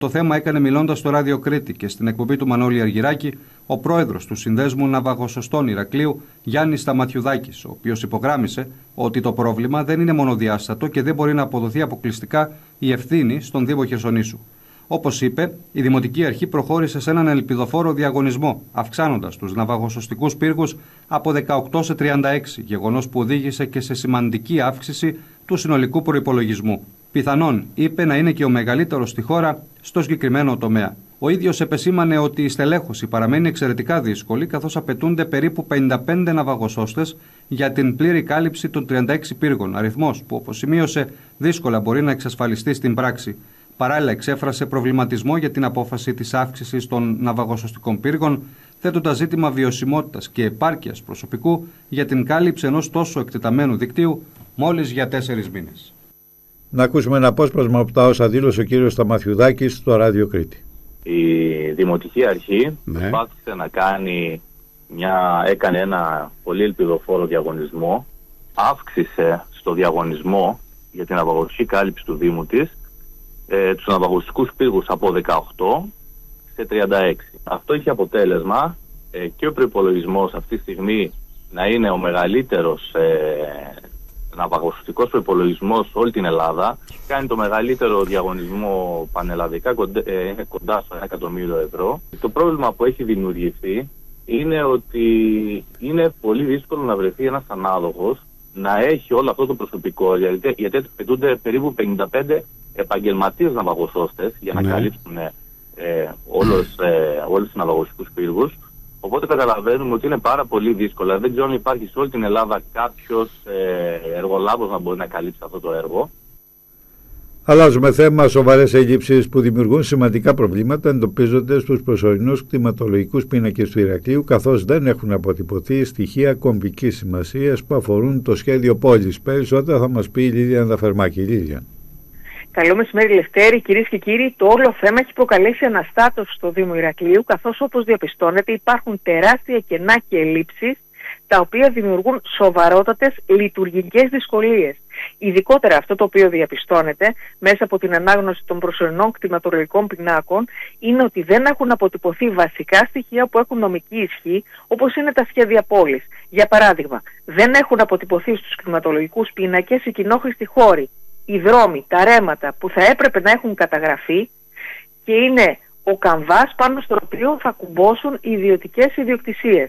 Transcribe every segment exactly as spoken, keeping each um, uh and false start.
Το θέμα έκανε μιλώντας στο Ράδιο Κρήτη και στην εκπομπή του Μανώλη Αργυράκη ο πρόεδρος του Συνδέσμου Ναυαγοσωστών Ηρακλείου, Γιάννης Σταματιουδάκης, ο οποίος υπογράμμισε ότι το πρόβλημα δεν είναι μονοδιάστατο και δεν μπορεί να αποδοθεί αποκλειστικά η ευθύνη στον Δήμο Χερσονήσου. Όπως είπε, η Δημοτική Αρχή προχώρησε σε έναν ελπιδοφόρο διαγωνισμό, αυξάνοντας τους ναυαγοσωστικούς πύργους από δεκαοκτώ σε τριάντα έξι, γεγονός που οδήγησε και σε σημαντική αύξηση του συνολικού προϋπολογισμού. Πιθανόν, είπε, να είναι και ο μεγαλύτερος στη χώρα στο συγκεκριμένο τομέα. Ο ίδιος επεσήμανε ότι η στελέχωση παραμένει εξαιρετικά δύσκολη, καθώς απαιτούνται περίπου πενήντα πέντε ναυαγοσώστες για την πλήρη κάλυψη των τριάντα έξι πύργων, αριθμός που, όπως σημείωσε, δύσκολα μπορεί να εξασφαλιστεί στην πράξη. Παράλληλα, εξέφρασε προβληματισμό για την απόφαση της αύξησης των ναυαγοσωστικών πύργων, θέτοντας ζήτημα βιωσιμότητας και επάρκειας προσωπικού για την κάλυψη ενός τόσο εκτεταμένου δικτύου μόλις για τέσσερις μήνες. Να ακούσουμε ένα απόσπασμα από τα όσα δήλωσε ο κύριος Σταματιουδάκης στο Ράδιο Κρήτη. Η Δημοτική Αρχή ναι. προσπάθησε να κάνει μια, έκανε ένα πολύ ελπιδοφόρο διαγωνισμό, αύξησε στο διαγωνισμό για την ναυαγοσωστική κάλυψη του Δήμου της ε, τους ναυαγοσωστικούς πύργους από δεκαοκτώ σε τριάντα έξι. Αυτό είχε αποτέλεσμα ε, και ο προϋπολογισμός αυτή τη στιγμή να είναι ο μεγαλύτερος ε, ναυαγοσωστικός προϋπολογισμός σε όλη την Ελλάδα. Κάνει το μεγαλύτερο διαγωνισμό πανελλαδικά, κοντά, ε, κοντά στο ένα εκατομμύριο ευρώ. Το πρόβλημα που έχει δημιουργηθεί είναι ότι είναι πολύ δύσκολο να βρεθεί ένας ανάδοχος να έχει όλο αυτό το προσωπικό, γιατί, γιατί απαιτούνται περίπου πενήντα πέντε επαγγελματίες ναυαγοσώστες για να ναι. καλύψουν ε, όλους, ε, όλους τους ναυαγοσωστικούς πύργους. Οπότε καταλαβαίνουμε ότι είναι πάρα πολύ δύσκολο. Δεν ξέρω αν υπάρχει σε όλη την Ελλάδα κάποιος ε, εργολάβος να μπορεί να καλύψει αυτό το έργο. Αλλάζουμε θέμα. Σοβαρές έλλειψεις που δημιουργούν σημαντικά προβλήματα εντοπίζονται στους προσωρινούς κτηματολογικούς πίνακες του Ηρακλείου, καθώς δεν έχουν αποτυπωθεί στοιχεία κομβικής σημασίας που αφορούν το σχέδιο πόλης. Περισσότερα θα μας πει η Λίλια Ανδαφερμάκη. Λίλια. Καλό μεσημέρι, Λευτέρη. Κυρίες και κύριοι, το όλο θέμα έχει προκαλέσει αναστάτωση στο Δήμο Ηρακλείου, καθώς όπως διαπιστώνεται υπάρχουν τεράστια κενά και ελλείψεις, τα οποία δημιουργούν σοβαρότατες λειτουργικές δυσκολίες. Ειδικότερα αυτό το οποίο διαπιστώνεται μέσα από την ανάγνωση των προσωρινών κτηματολογικών πινάκων είναι ότι δεν έχουν αποτυπωθεί βασικά στοιχεία που έχουν νομική ισχύ, όπως είναι τα σχέδια πόλης. Για παράδειγμα, δεν έχουν αποτυπωθεί στους κτηματολογικούς πίνακες οι κοινόχρηστοι χώροι, οι δρόμοι, τα ρέματα που θα έπρεπε να έχουν καταγραφεί και είναι ο καμβάς πάνω στο οποίο θα κουμπώσουν οι ιδιωτικές ιδιοκτησίες.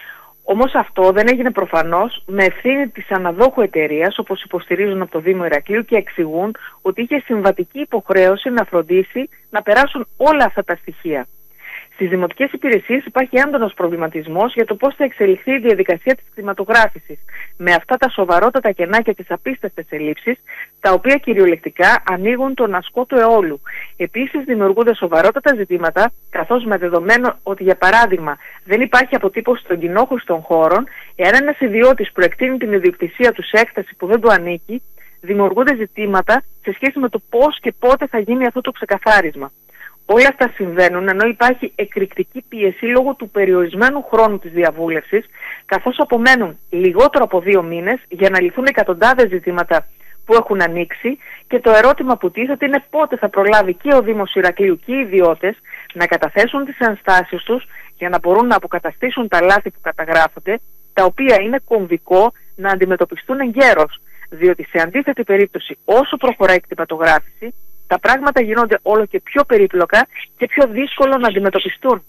Όμως αυτό δεν έγινε προφανώς με ευθύνη της αναδόχου εταιρείας, όπως υποστηρίζουν από το Δήμο Ηρακλείου και εξηγούν ότι είχε συμβατική υποχρέωση να φροντίσει να περάσουν όλα αυτά τα στοιχεία. Στις δημοτικές υπηρεσίες υπάρχει έντονος προβληματισμός για το πώς θα εξελιχθεί η διαδικασία της κτηματογράφησης με αυτά τα σοβαρότατα κενά και τις απίστευτες ελλείψεις, τα οποία κυριολεκτικά ανοίγουν τον ασκό του αιώλου. Επίσης, δημιουργούνται σοβαρότατα ζητήματα, καθώς με δεδομένο ότι, για παράδειγμα, δεν υπάρχει αποτύπωση των κοινόχρηστων χώρων, εάν ένας ιδιώτης προεκτείνει την ιδιοκτησία του σε έκταση που δεν του ανήκει, δημιουργούνται ζητήματα σε σχέση με το πώς και πότε θα γίνει αυτό το ξεκαθάρισμα. Όλα αυτά συμβαίνουν ενώ υπάρχει εκρηκτική πίεση λόγω του περιορισμένου χρόνου της διαβούλευσης, καθώς απομένουν λιγότερο από δύο μήνες για να λυθούν εκατοντάδες ζητήματα που έχουν ανοίξει και το ερώτημα που τίθεται είναι πότε θα προλάβει και ο Δήμος Ηρακλείου και οι ιδιώτες να καταθέσουν τις ενστάσεις τους για να μπορούν να αποκαταστήσουν τα λάθη που καταγράφονται, τα οποία είναι κομβικό να αντιμετωπιστούν εγκαίρως, διότι σε αντίθετη περίπτωση όσο προχωράει η κτηματογράφηση, τα πράγματα γίνονται όλο και πιο περίπλοκα και πιο δύσκολο να αντιμετωπιστούν.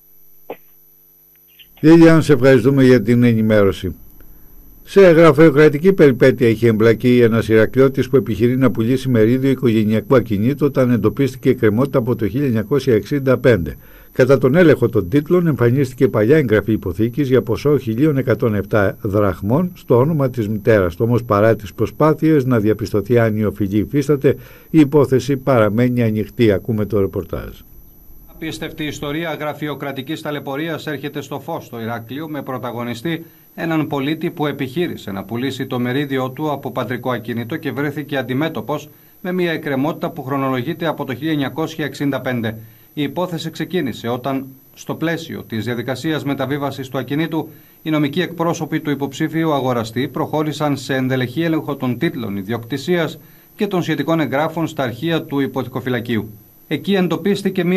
Λίλια, σε ευχαριστούμε για την ενημέρωση. Σε γραφειοκρατική περιπέτεια είχε εμπλακεί ένας Ηρακλειώτης που επιχειρεί να πουλήσει μερίδιο οικογενειακού ακινήτου όταν εντοπίστηκε εκκρεμότητα από το χίλια εννιακόσια εξήντα πέντε. Κατά τον έλεγχο των τίτλων εμφανίστηκε παλιά εγγραφή υποθήκης για ποσό χίλια εκατόν επτά δραχμών στο όνομα της μητέρας. Όμως παρά τις προσπάθειες να διαπιστωθεί αν η οφειλή υφίσταται, η υπόθεση παραμένει ανοιχτή. Ακούμε το ρεπορτάζ. Απίστευτη ιστορία γραφειοκρατικής ταλαιπωρίας έρχεται στο φως στο Ηράκλειο με πρωταγωνιστή έναν πολίτη που επιχείρησε να πουλήσει το μερίδιο του από πατρικό ακίνητο και βρέθηκε αντιμέτωπος με μια εκκρεμότητα που χρονολογείται από το χίλια εννιακόσια εξήντα πέντε. Η υπόθεση ξεκίνησε όταν, στο πλαίσιο της διαδικασίας μεταβίβασης του ακινήτου, οι νομικοί εκπρόσωποι του υποψήφιου αγοραστή προχώρησαν σε ενδελεχή έλεγχο των τίτλων ιδιοκτησίας και των σχετικών εγγράφων στα αρχεία του υποθηκοφυλακίου. Εκεί εντοπίστηκε